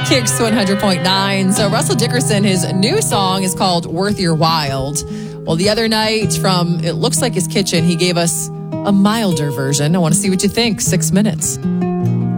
Kicks 100.9. So Russell Dickerson, his new song is called Worth Your While. Well, the other night from It Looks Like His Kitchen, he gave us a milder version. I want to see what you think. 6 minutes.